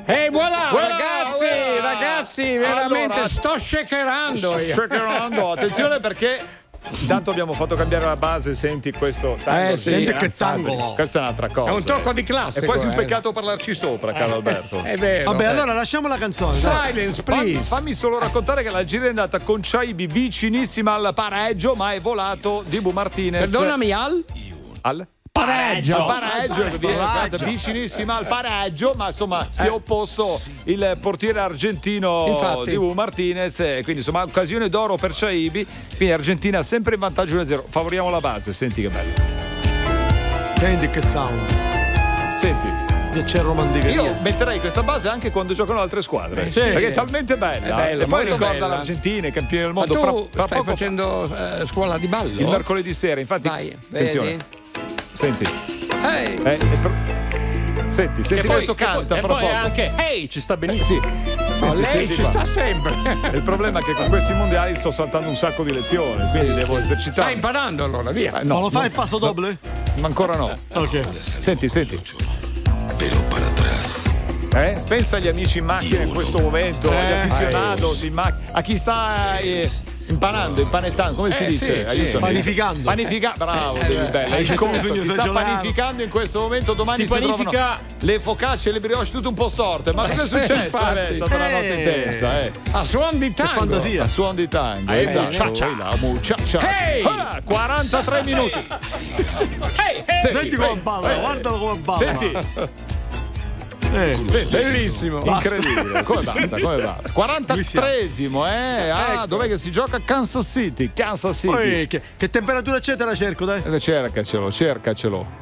E voilà, Voilà, ragazzi, veramente allora, sto shakerando io. Shakerando, attenzione perché intanto abbiamo fatto cambiare la base, senti questo tango. Sì, senti che tango. Questa è un'altra cosa. È un tocco di classe. È quasi un peccato parlarci sopra, caro Alberto. È vero. Vabbè, allora lasciamo la canzone. dai. Silence, please. Fammi solo raccontare che la gira è andata con Ciaibi vicinissima al pareggio, ma è volato Dibu Martinez. Perdonami, Al pareggio. Vicinissima al pareggio, ma insomma si è opposto il portiere argentino Infatti. Dibu Martinez, quindi insomma occasione d'oro per Ciaibi, quindi Argentina sempre in vantaggio 1-0. Favoriamo la base, senti che bello. Senti che sound. Senti. C'è romanticheria. Io metterei questa base anche quando giocano altre squadre, sì. perché è talmente bella. È bella, e poi molto ricorda bella. l'Argentina, i campioni del Ma mondo. tu Fra stai poco facendo scuola di ballo? il mercoledì sera, infatti. Vai, attenzione. vedi? Senti. Ehi. Senti, Che questo poi- canta e fra poi poco. anche ehi, ci sta benissimo. No, lei senti ci qua. sta sempre. Il problema è che con questi mondiali sto saltando un sacco di lezioni, quindi devo Stai esercitare. imparando allora, via. No, Ma lo fai il passo doble? ma ancora no. Ok. Senti. Pensa agli amici in macchina in questo momento, agli aficionados in macchina, a chi sta impanando, impanettando, come si dice? sì, Aiutami. Panificando. Bravo, bello. Hai Chi bisogno sta di panificando in questo momento, domani Si trovano panifica. le focacce e le brioche tutte un po' storte. Ma cosa è successo? infatti. È stata una notte intensa, A suon di tango. fantasia. A suon di tango, esatto. La muccia. Hey! 43 minuti. Senti come balla, guardalo come balla. Senti. Bellissimo. Incredibile. Come basta? 43esimo, Ecco. dov'è che si gioca? Kansas City. Poi, che temperatura c'è te la cerco, dai? Cercacelo.